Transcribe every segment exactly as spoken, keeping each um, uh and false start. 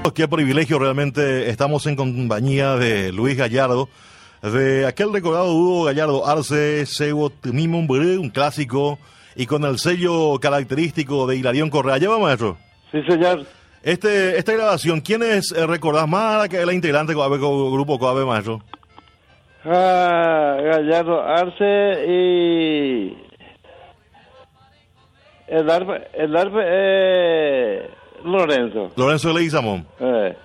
Qué privilegio realmente, estamos en compañía de Luis Gallardo, de aquel recordado dúo Gallardo Arce, Sebo Timimum, un clásico, y con el sello característico de Hilarión Correa. ¿Lleva, maestro? Sí, señor. Este, esta grabación, ¿quién es, eh, recordás más que la integrante del grupo Coave, maestro? Ah, Gallardo Arce y el arpa, el arpa, eh, Lorenzo. Lorenzo Leguizamón. Eh.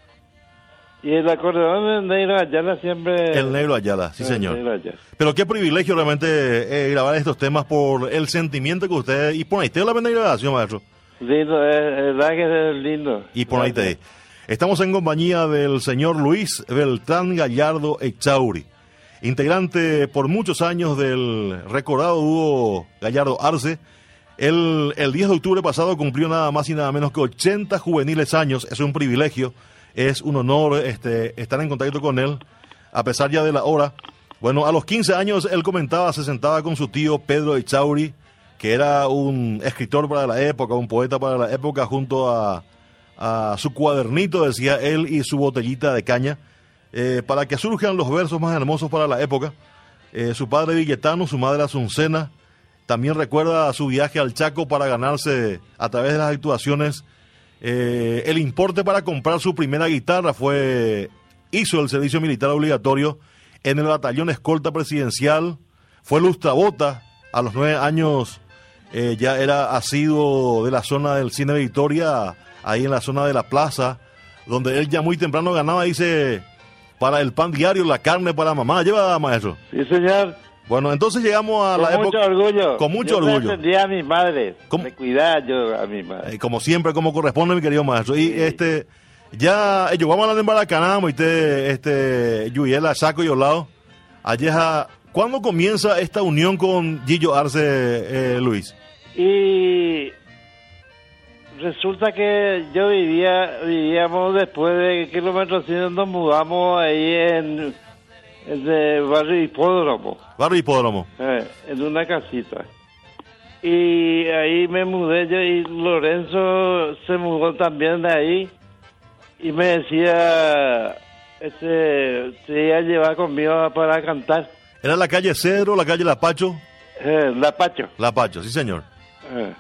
Y el acordeón de Negro Ayala siempre... El Negro Ayala, sí, el señor. Negro Ayala. Pero qué privilegio realmente eh, grabar estos temas por el sentimiento que usted... Y por ahí te la pena grabación, maestro. Lindo, es verdad que es lindo. Y por ahí te... Estamos en compañía del señor Luis Beltrán Gallardo Echauri, integrante por muchos años del recordado dúo Gallardo Arce. Él, el diez de octubre pasado cumplió nada más y nada menos que ochenta juveniles años. Es un privilegio, es un honor este, estar en contacto con él, a pesar ya de la hora. Bueno, a los quince años él comentaba, se sentaba con su tío Pedro Echauri, que era un escritor para la época, un poeta para la época, junto a, a su cuadernito, decía él, y su botellita de caña, eh, para que surjan los versos más hermosos para la época. Eh, su padre Villetano, su madre Azucena. También recuerda su viaje al Chaco para ganarse, a través de las actuaciones, eh, el importe para comprar su primera guitarra. Fue, hizo el servicio militar obligatorio en el batallón escolta presidencial. Fue lustrabota a los nueve años. Eh, ya era asiduo de la zona del Cine Victoria, ahí en la zona de la plaza, donde él ya muy temprano ganaba, dice, para el pan diario, la carne para mamá. ¿Lleva, maestro? Sí, señor. Bueno, entonces llegamos a con la época... Con mucho orgullo. Con mucho yo orgullo. Yo atendía a mi madre. ¿Cómo? Me cuidaba yo a mi madre. Eh, como siempre, como corresponde, mi querido maestro. Y sí. este, ya, ellos vamos a hablar en Baracaná, este, este, Yuyela, Saco y Olao. Ayeja, ¿cuándo comienza esta unión con Gillo Arce, eh, Luis? Y resulta que yo vivía, vivíamos después de kilómetros cien, nos mudamos ahí en... Es de Barrio Hipódromo. Barrio Hipódromo. Eh, en una casita. Y ahí me mudé yo y Lorenzo se mudó también de ahí. Y me decía, este, se iba a llevar conmigo para cantar. ¿Era la calle Cedro, la calle Lapacho? Eh, Lapacho. Lapacho, sí señor. Eh.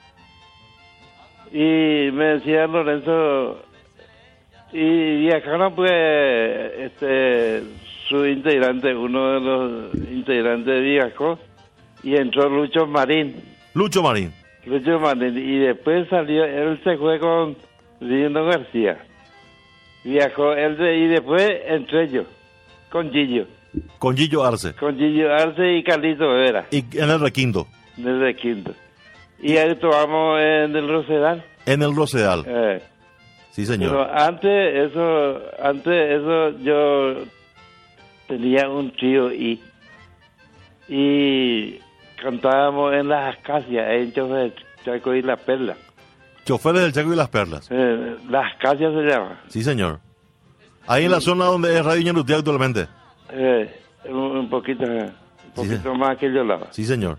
Y me decía Lorenzo, y viajaron pues, este... su integrante, uno de los integrantes viajó y entró Lucho Marín. Lucho Marín. Lucho Marín. Y después salió, él se fue con Lino García. Viajó él de, y después entré yo, con Gillo. Con Gillo Arce. Con Gillo Arce y Carlito Vera. Y en el Requinto. En el Requinto. Y ahí tomamos en el Rosedal. En el Rosedal. Eh. Sí, señor. Pero antes eso, antes eso yo... tenía un trío y y cantábamos en las acacias, en Chofer del Chaco y las Perlas. Choferes del Chaco y las Perlas. Eh, las acacias se llama. Sí, señor. Ahí en la zona donde es Radio Ñarutía actualmente. Eh, un, un poquito, un poquito sí, más que yo lava. Sí, señor.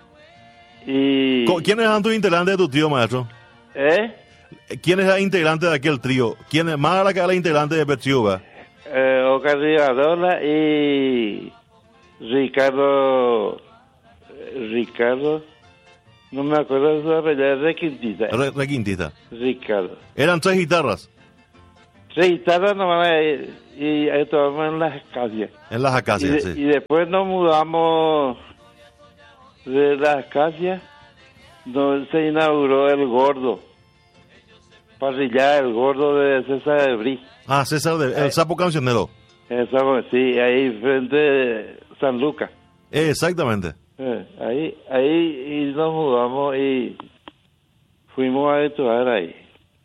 Y ¿quiénes eran tus integrantes de tu trío, maestro? ¿Eh? ¿Quién es el integrante de aquel trío? ¿Quién es más era que la integrante de Petriuba? Eh, Ocar Rivarola y Ricardo, Ricardo, no me acuerdo de su apellido, Requintita. Re, Requintita. Ricardo. Eran tres guitarras. Tres guitarras nomás y, y ahí tomamos en las acacias. En las acacias, y de, sí. Y después nos mudamos de las acacias, donde se inauguró el Gordo. Parrillada, el Gordo de César de Brí. Ah, César, de, el sapo cancionero. Eso, sí, ahí frente a San Lucas. Eh, exactamente. Eh, ahí, ahí y nos mudamos y fuimos a actuar ahí.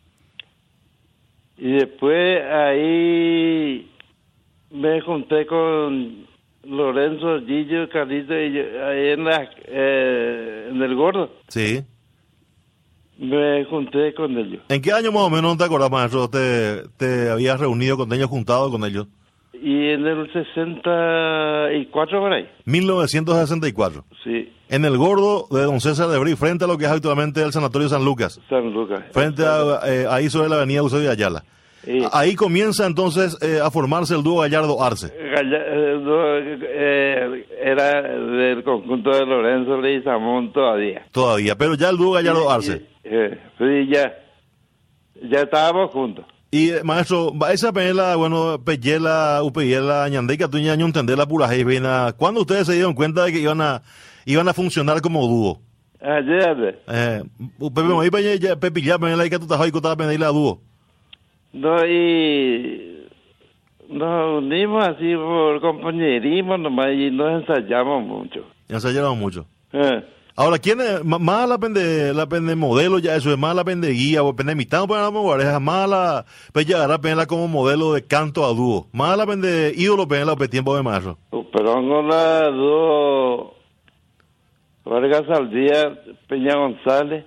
Y después ahí me junté con Lorenzo, Gillo, Carlito, y yo, ahí en, la, eh, en el Gordo. Sí. Me junté con ellos. ¿En qué año más o menos, no te acordás, maestro, te, te habías reunido con ellos, juntado con ellos? Y en el sesenta y cuatro por ahí. mil novecientos sesenta y cuatro. Sí. En el Gordo de don César de Brí, frente a lo que es actualmente el Sanatorio San Lucas. San Lucas. Frente a, eh, ahí sobre la avenida Eusebio Ayala. Sí. Ahí comienza entonces eh, a formarse el dúo Gallardo-Arce. Galla- eh, no, eh, era del conjunto de Lorenzo Leguizamón todavía. Todavía, pero ya el dúo Gallardo-Arce. Eh, sí, ya. Ya estábamos juntos. Y eh, maestro, va esa penela, bueno, peyela, upeyela, ñandeca, tuña, ño entender la pura vena. ¿Cuándo ustedes se dieron cuenta de que iban a iban a funcionar como dúo? Ayer. Eh, Pepe me iba a pepillar penela y que tú estás ahí con la penela dúo. No, y nos unimos así por compañerismo nomás y nos ensayamos mucho. Ya se llenaron mucho. Eh, Ahora, ¿quién es? M- Más la pende, la pende modelo, ya eso es más la pende guía, o pende mitad, para la mogareja, más la pella agarrar penela como modelo de canto a dúo. Más la pende ídolo penela o tiempo de maestro. pero con la dos Vargas Saldía, Peña González,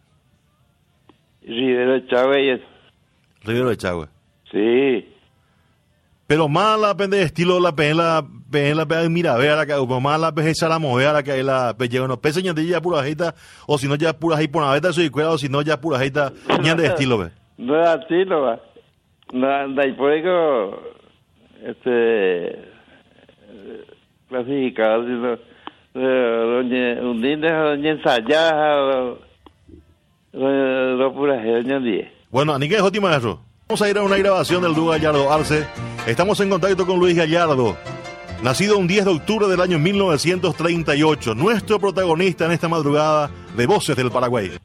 y Rivero Chávez y eso. Rivero de Chagüe. Sí. Pero más la pende estilo la penela, penela penela miravera, que más la peje la movera, que la pelle, bueno, pese ñandilla ya pura jita, o si no ya pura jita por una vez, soy cuidado, o si no ya pura jita, ñan de estilo, ve. No es así, no va. No, de ahí puedo, este, eh, clasificado, sino, eh, doña, un día, doña ensayada, doña, doña pura gente, doña diez. Bueno, Anique de Joti Maestro. Vamos a ir a una grabación del dúo Gallardo-Arce. Estamos en contacto con Luis Gallardo, nacido un diez de octubre del año mil novecientos treinta y ocho, nuestro protagonista en esta madrugada de Voces del Paraguay.